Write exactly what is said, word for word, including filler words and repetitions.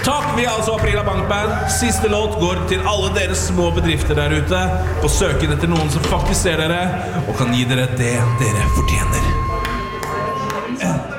Takk, vi er altså Aprila Bankband. Siste låt går til alle dere små bedrifter der ute på søken etter noen som faktisk ser dere og kan gi dere det dere fortjener.